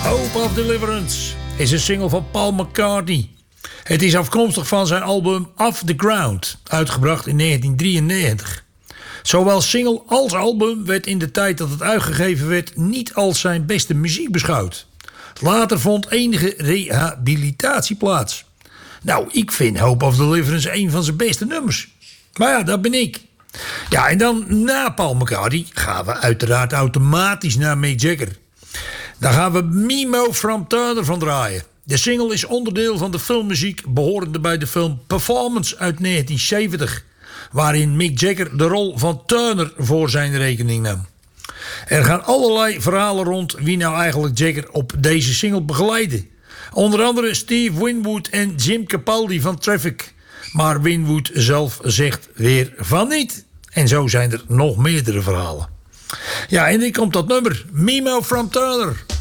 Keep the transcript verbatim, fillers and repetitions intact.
Hope of Deliverance is een single van Paul McCartney. Het is afkomstig van zijn album Off the Ground, uitgebracht in negentien drieënnegentig. Zowel single als album werd in de tijd dat het uitgegeven werd niet als zijn beste muziek beschouwd. Later vond enige rehabilitatie plaats. Nou, ik vind Hope of Deliverance een van zijn beste nummers. Maar ja, dat ben ik. Ja, en dan na Paul McCartney gaan we uiteraard automatisch naar Mick Jagger. Daar gaan we Mimo from Turner van draaien. De single is onderdeel van de filmmuziek behorende bij de film Performance uit negentien zeventig... waarin Mick Jagger de rol van Turner voor zijn rekening nam. Er gaan allerlei verhalen rond wie nou eigenlijk Jagger op deze single begeleidde. Onder andere Steve Winwood en Jim Capaldi van Traffic. Maar Winwood zelf zegt weer van niet. En zo zijn er nog meerdere verhalen. Ja, en hier komt dat nummer. Mimo from Turner.